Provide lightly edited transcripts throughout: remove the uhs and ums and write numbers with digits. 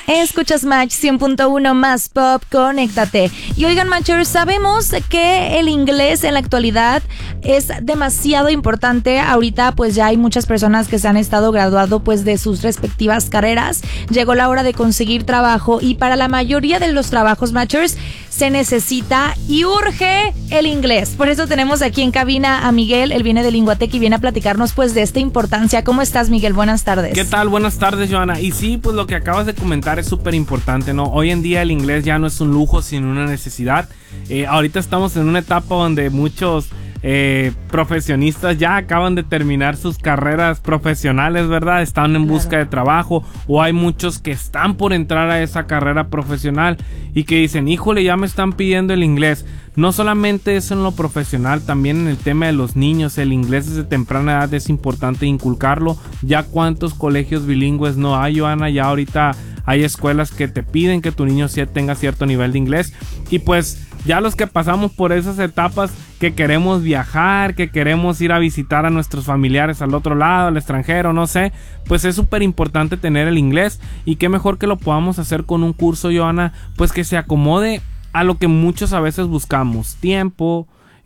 Escuchas Match 100.1 más pop, conéctate. Y oigan, Matchers, sabemos que el inglés en la actualidad es demasiado importante. Ahorita pues ya hay muchas personas que se han estado graduando pues de sus respectivas carreras. Llegó la hora de conseguir trabajo y para la mayoría de los trabajos, Matchers, se necesita y urge el inglés. Por eso tenemos aquí en cabina a Miguel. Él viene de Linguatec y viene a platicarnos pues de esta importancia. ¿Cómo estás, Miguel? Buenas tardes. ¿Qué tal? Buenas tardes, Joana. Y sí, pues lo que acabas de comentar es súper importante, ¿no? Hoy en día el inglés ya no es un lujo, sino una necesidad. Ahorita estamos en una etapa donde muchos profesionistas ya acaban de terminar sus carreras profesionales, ¿verdad? Están en busca de trabajo, o hay muchos que están por entrar a esa carrera profesional y que dicen, híjole, ya me están pidiendo el inglés. No solamente eso en lo profesional, también en el tema de los niños, el inglés desde temprana edad es importante inculcarlo. Ya cuántos colegios bilingües no hay, Joana, ya ahorita hay escuelas que te piden que tu niño sí tenga cierto nivel de inglés. Y pues ya los que pasamos por esas etapas, que queremos viajar, que queremos ir a visitar a nuestros familiares al otro lado, al extranjero, no sé, pues es súper importante tener el inglés. Y qué mejor que lo podamos hacer con un curso, Joana, pues que se acomode a lo que muchos a veces buscamos: tiempo,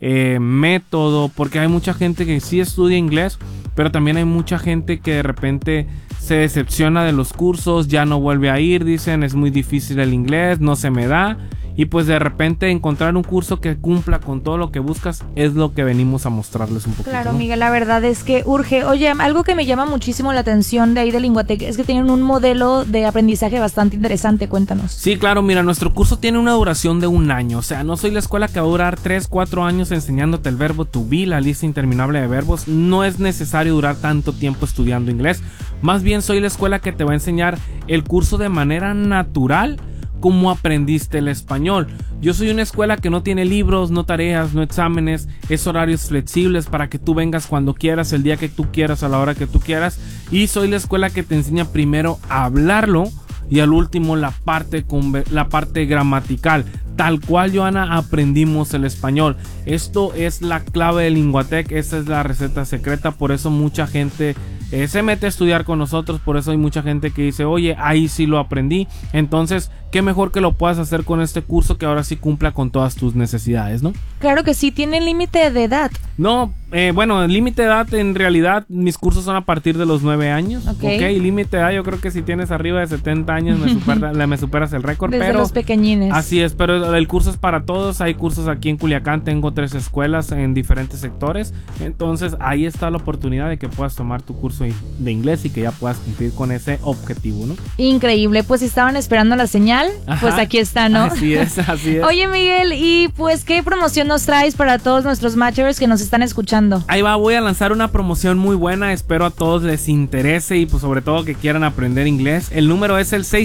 método, porque hay mucha gente que sí estudia inglés, pero también hay mucha gente que de repente se decepciona de los cursos, ya no vuelve a ir, dicen es muy difícil el inglés, no se me da. Y pues de repente encontrar un curso que cumpla con todo lo que buscas es lo que venimos a mostrarles un poquito. Claro, ¿no? Miguel, la verdad es que urge. Oye, algo que me llama muchísimo la atención de ahí de Linguatec es que tienen un modelo de aprendizaje bastante interesante. Cuéntanos. Sí, claro, mira, nuestro curso tiene una duración de 1 año. O sea, no soy la escuela que va a durar 3, 4 años enseñándote el verbo to be, la lista interminable de verbos. No es necesario durar tanto tiempo estudiando inglés. Más bien soy la escuela que te va a enseñar el curso de manera natural, cómo aprendiste el español. Yo soy una escuela que no tiene libros, no tareas, no exámenes, es horarios flexibles para que tú vengas cuando quieras, el día que tú quieras, a la hora que tú quieras. Y soy la escuela que te enseña primero a hablarlo y al último la parte gramatical. Tal cual, Joana, aprendimos el español. Esto es la clave de Linguatec, esta es la receta secreta. Por eso mucha gente se mete a estudiar con nosotros, por eso hay mucha gente que dice, oye, ahí sí lo aprendí. Entonces, qué mejor que lo puedas hacer con este curso que ahora sí cumpla con todas tus necesidades, ¿no? Claro que sí, ¿tiene límite de edad? No, bueno, el límite de edad en realidad mis cursos son a partir de los 9 años. Ok, límite de edad yo creo que si tienes arriba de 70 años me superas el récord. Desde pero los pequeñines. Así es, pero el curso es para todos. Hay cursos aquí en Culiacán, tengo 3 escuelas en diferentes sectores. Entonces ahí está la oportunidad de que puedas tomar tu curso de inglés y que ya puedas cumplir con ese objetivo, ¿no? Increíble, pues si estaban esperando la señal, pues aquí está, ¿no? Así es, así es. Oye, Miguel, y pues ¿qué promoción nos traes para todos nuestros matchers que nos están escuchando? Ahí va, voy a lanzar una promoción muy buena, espero a todos les interese y pues sobre todo que quieran aprender inglés. El número es el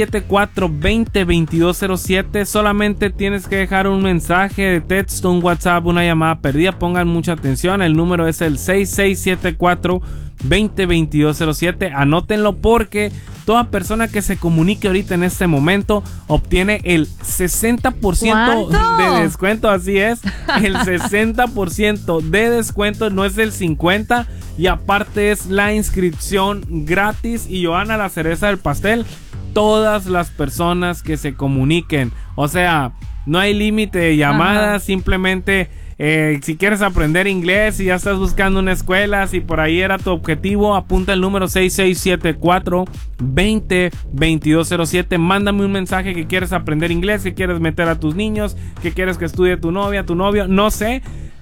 6674-202207. Solamente tienes que dejar un mensaje de texto, un WhatsApp, una llamada perdida. Pongan mucha atención, el número es el 6674-202207. Anótenlo porque toda persona que se comunique ahorita en este momento obtiene el 60% de descuento. Así es, el 60% de descuento, no es el 50%. Y aparte es la inscripción gratis. Y Joana, la cereza del pastel, todas las personas que se comuniquen. O sea, no hay límite de llamadas, simplemente si quieres aprender inglés y ya estás buscando una escuela, si por ahí era tu objetivo, apunta el número 6674-202207. Mándame un mensaje que quieres aprender inglés, que quieres meter a tus niños, que quieres que estudie tu novia, tu novio, no sé.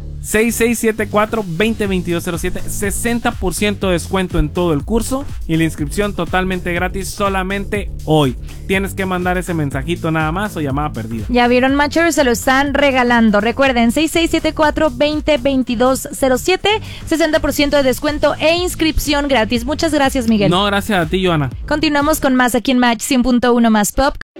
6674-202207, 60% de descuento en todo el curso y la inscripción totalmente gratis solamente hoy. Tienes que mandar ese mensajito nada más o llamada perdida. Ya vieron, matchers, se lo están regalando. Recuerden, 6674-202207, 60% de descuento e inscripción gratis. Muchas gracias, Miguel. No, gracias a ti, Joana. Continuamos con más aquí en Match 100.1 más pop.